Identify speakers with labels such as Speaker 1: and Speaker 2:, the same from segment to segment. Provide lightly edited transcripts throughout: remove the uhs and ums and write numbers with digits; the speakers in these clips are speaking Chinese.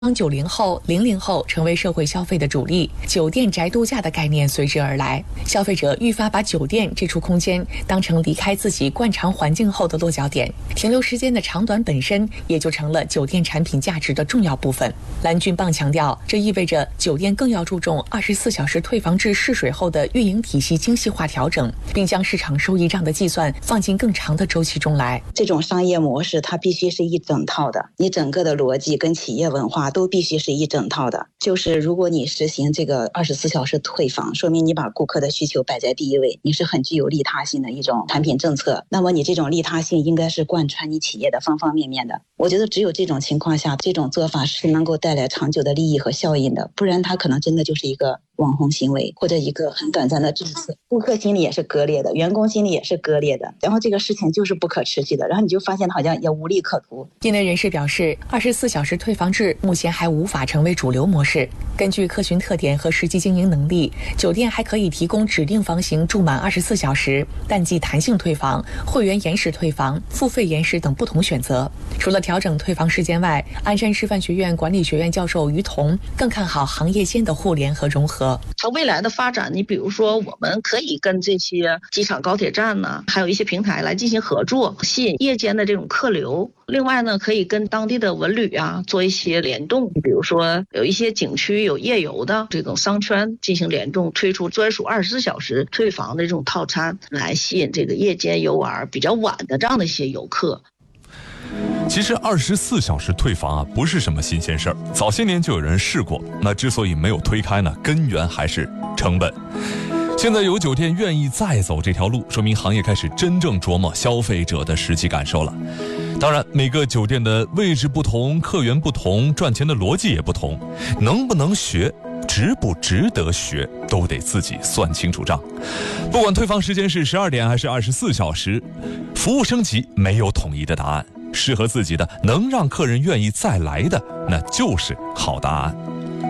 Speaker 1: 当90后、00后成为社会消费的主力，酒店宅度假的概念随之而来。消费者愈发把酒店这处空间当成离开自己惯常环境后的落脚点，停留时间的长短本身也就成了酒店产品价值的重要部分。蓝俊邦强调，这意味着酒店更要注重24小时退房至试水后的运营体系精细化调整，并将市场收益账的计算放进更长的周期中来。
Speaker 2: 这种商业模式它必须是一整套的，你整个的逻辑跟企业文化都必须是一整套的。就是如果你实行这个24小时退房，说明你把顾客的需求摆在第一位，你是很具有利他性的一种产品政策。那么你这种利他性应该是贯穿你企业的方方面面的。我觉得只有这种情况下，这种做法是能够带来长久的利益和效应的，不然它可能真的就是一个网红行为，或者一个很短暂的政策。顾客心里也是割裂的，员工心里也是割裂的，然后这个事情就是不可持续的，然后你就发现好像也无利可图。
Speaker 1: 业内人士表示，24小时退房制目前还无法成为主流模式。根据客群特点和实际经营能力，酒店还可以提供指定房型住满24小时、淡季弹性退房、会员延时退房、付费延时等不同选择。除了调整退房时间外，鞍山师范学院管理学院教授于彤更看好行业间的互联和融合。
Speaker 3: 它未来的发展，你比如说我们可以跟这些机场高铁站呢，还有一些平台来进行合作，吸引夜间的这种客流。另外呢，可以跟当地的文旅啊做一些联动，比如说有一些景区有夜游的这种商圈进行联动，推出专属24小时退房的这种套餐，来吸引这个夜间游玩比较晚的这样的一些游客。
Speaker 4: 其实24小时退房啊，不是什么新鲜事儿，早些年就有人试过。那之所以没有推开呢，根源还是成本。现在有酒店愿意再走这条路，说明行业开始真正琢磨消费者的实际感受了。当然，每个酒店的位置不同，客源不同，赚钱的逻辑也不同，能不能学，值不值得学，都得自己算清楚账。不管退房时间是12点还是24小时，服务升级没有统一的答案，适合自己的，能让客人愿意再来的，那就是好答案。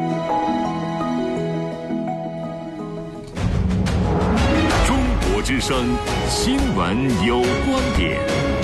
Speaker 5: 中国之声新闻有观点，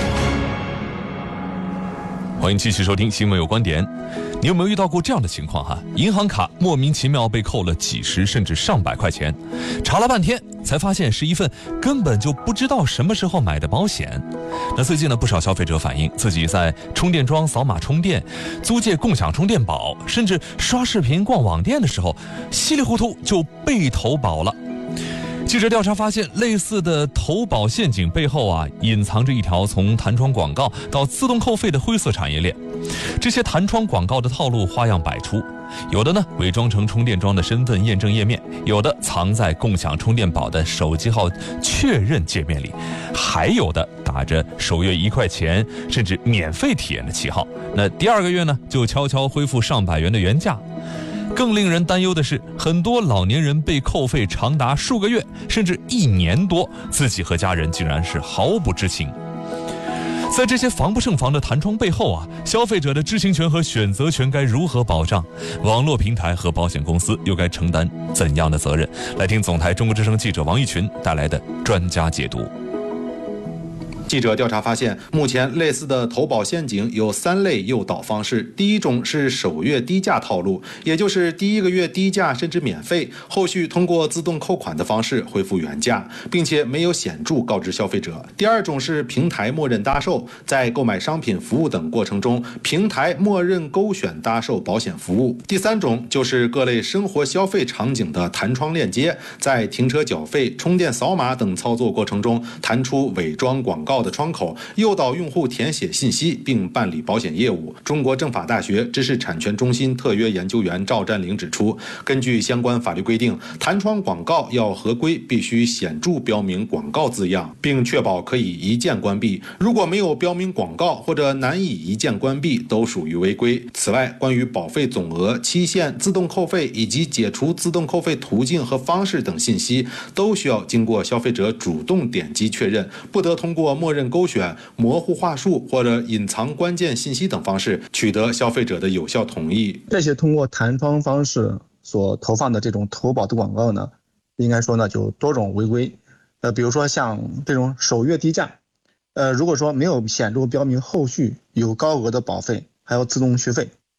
Speaker 4: 欢迎继续收听新闻有观点。你有没有遇到过这样的情况哈？银行卡莫名其妙被扣了几十甚至上百块钱，查了半天才发现是一份根本就不知道什么时候买的保险。那最近呢，不少消费者反映自己在充电桩扫码充电、租借共享充电宝，甚至刷视频逛网店的时候，稀里糊涂就被投保了。记者调查发现，类似的投保陷阱背后啊，隐藏着一条从弹窗广告到自动扣费的灰色产业链。这些弹窗广告的套路花样百出，有的呢伪装成充电桩的身份验证页面，有的藏在共享充电宝的手机号确认界面里，还有的打着首月1块钱甚至免费体验的旗号，那第2个月呢就悄悄恢复上百元的原价。更令人担忧的是，很多老年人被扣费长达数个月甚至1年多，自己和家人竟然是毫不知情。在这些防不胜防的弹窗背后啊，消费者的知情权和选择权该如何保障？网络平台和保险公司又该承担怎样的责任？来听总台中国之声记者王玉群带来的专家解读。
Speaker 6: 记者调查发现，目前类似的投保陷阱有3类诱导方式。第一种是首月低价套路，也就是第1个月低价甚至免费，后续通过自动扣款的方式恢复原价，并且没有显著告知消费者。第2种是平台默认搭售，在购买商品、服务等过程中，平台默认勾选搭售保险服务。第3种就是各类生活消费场景的弹窗链接，在停车缴费、充电扫码等操作过程中，弹出伪装广告的窗口，诱导用户填写信息并办理保险业务。中国政法大学知识产权中心特约研究员赵占领指出，根据相关法律规定，弹窗广告要合规，必须显著标明广告字样，并确保可以一键关闭。如果没有标明广告或者难以一键关闭，都属于违规。此外，关于保费总额、期限、自动扣费以及解除自动扣费途径和方式等信息，都需要经过消费者主动点击确认，不得通过默认勾选、模糊话术或者隐藏关键信息等方式取得消费者的有效同意。
Speaker 7: 这些通过弹窗方式所投放的这种投保的广告呢，应该说呢就多种违规。比如说像这种首月低价，如果说没有显著标明后续有高额的保费还有自动续费，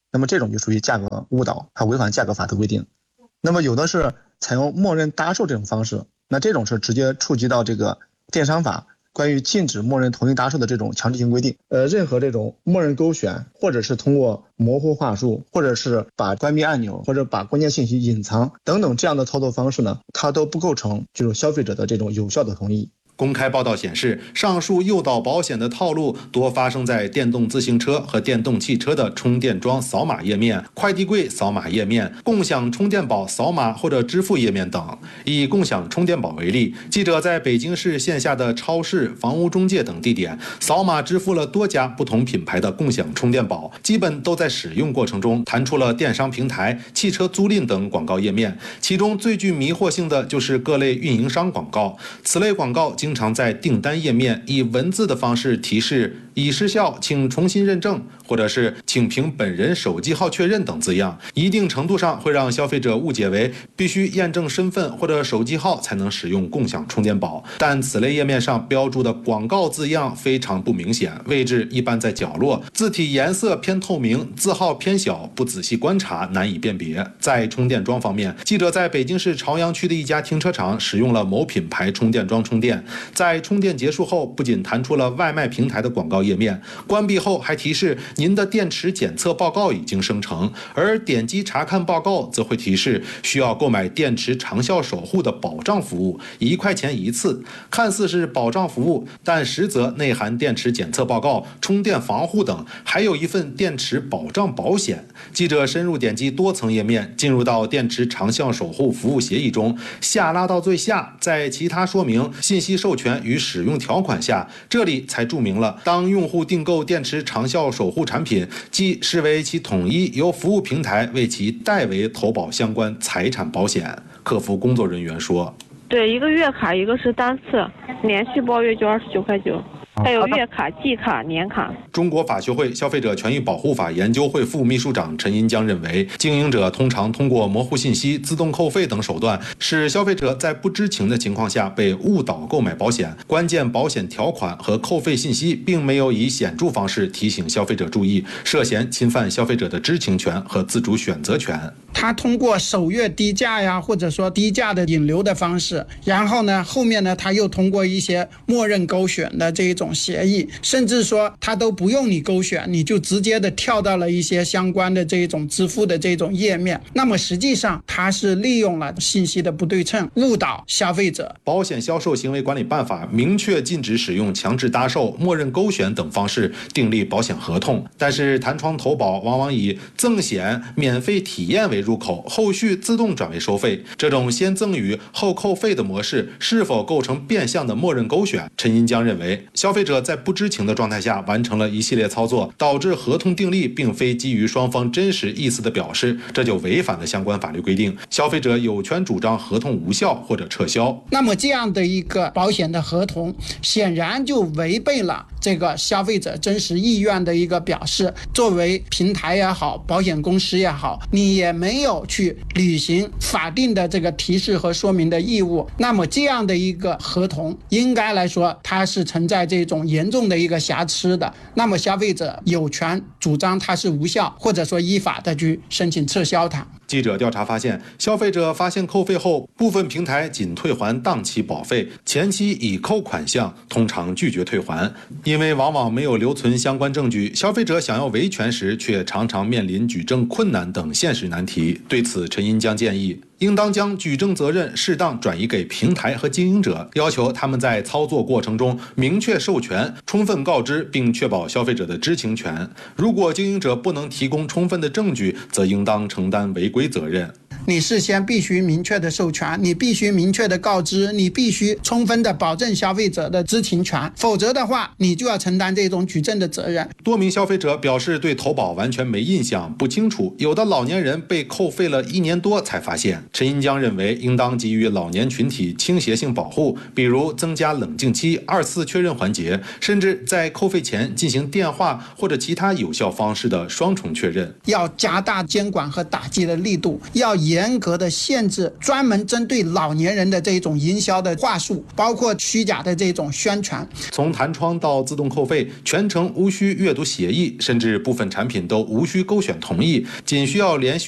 Speaker 7: 那么这种就属于价格误导，它违反价格法的规定。那么有的是采用默认搭售这种方式，那这种是直接触及到这个电商法关于禁止默认同意搭售的这种强制性规定。任何这种默认勾选，或者是通过模糊话术，或者是把关闭按钮，或者把关键信息隐藏等等这样的操作方式呢，它都不构成这种消费者的这种有效的同意。
Speaker 6: 公开报道显示，上述诱导保险的套路多发生在电动自行车和电动汽车的充电桩扫码页面、快递柜扫码页面、共享充电宝扫码或者支付页面等。以共享充电宝为例，记者在北京市线下的超市、房屋中介等地点扫码支付了多家不同品牌的共享充电宝，基本都在使用过程中弹出了电商平台、汽车租赁等广告页面。其中最具迷惑性的就是各类运营商广告，此类广告经常在订单页面以文字的方式提示已失效，请重新认证，或者是请凭本人手机号确认等字样，一定程度上会让消费者误解为必须验证身份或者手机号才能使用共享充电宝。但此类页面上标注的广告字样非常不明显，位置一般在角落，字体颜色偏透明，字号偏小，不仔细观察难以辨别。在充电桩方面，记者在北京市朝阳区的一家停车场使用了某品牌充电桩充电，在充电结束后，不仅弹出了外卖平台的广告页面，关闭后还提示您的电池检测报告已经生成，而点击查看报告则会提示需要购买电池长效守护的保障服务，1块钱一次。看似是保障服务，但实则内含电池检测报告、充电防护等，还有一份电池保障保险。记者深入点击多层页面，进入到电池长效守护服务协议中，下拉到最下，在其他说明、信息授权与使用条款下，这里才注明了，当用户订购电池长效守护产品，即视为其统一由服务平台为其代为投保相关财产保险。客服工作人员说：“
Speaker 8: 对，一个月卡，一个是单次，连续包月就29.9块，还有月卡、季卡、年卡。”
Speaker 6: 中国法学会消费者权益保护法研究会副秘书长陈银江认为，经营者通常通过模糊信息、自动扣费等手段，使消费者在不知情的情况下被误导购买保险。关键保险条款和扣费信息并没有以显著方式提醒消费者注意，涉嫌侵犯消费者的知情权和自主选择权。
Speaker 9: 他通过首月低价呀，或者说低价的引流的方式，然后呢，后面呢，他又通过一些默认勾选的这一种协议，甚至说他都不用你勾选，你就直接的跳到了一些相关的这一种支付的这种页面。那么实际上他是利用了信息的不对称，误导消费者。
Speaker 6: 保险销售行为管理办法明确禁止使用强制搭售、默认勾选等方式订立保险合同，但是弹窗投保往往以赠险、免费体验为入口，后续自动转为收费。这种先赠与后扣费的模式是否构成变相的默认勾选？陈银江认为，消费者在不知情的状态下完成了一系列操作，导致合同订立并非基于双方真实意思的表示，这就违反了相关法律规定，消费者有权主张合同无效或者撤销。
Speaker 9: 那么这样的一个保险的合同显然就违背了这个消费者真实意愿的一个表示。作为平台也好，保险公司也好，你也没有去履行法定的这个提示和说明的义务，那么这样的一个合同应该来说它是存在这种严重的一个瑕疵的，那么消费者有权主张它是无效，或者说依法的去申请撤销它。
Speaker 6: 记者调查发现，消费者发现扣费后，部分平台仅退还当期保费，前期已扣款项通常拒绝退还。因为往往没有留存相关证据，消费者想要维权时却常常面临举证困难等现实难题。对此，陈银江建议，应当将举证责任适当转移给平台和经营者，要求他们在操作过程中明确授权、充分告知，并确保消费者的知情权。如果经营者不能提供充分的证据，则应当承担违规责任。
Speaker 9: 你事先必须明确的授权，你必须明确的告知，你必须充分的保证消费者的知情权，否则的话你就要承担这种举证的责任。
Speaker 6: 多名消费者表示对投保完全没印象，不清楚，有的老年人被扣费了1年多才发现。陈银江认为，应当给予老年群体倾斜性保护，比如增加冷静期、2次确认环节，甚至在扣费前进行电话或者其他有效方式的双重确认。
Speaker 9: 要加大监管和打击的力度，要严格的限制专门针对老年人的这种营销的话术，包括虚假的这种宣传。
Speaker 6: 从弹窗到自动扣费，全程无需阅读协议，甚至部分产品都无需勾选同意，仅需要连续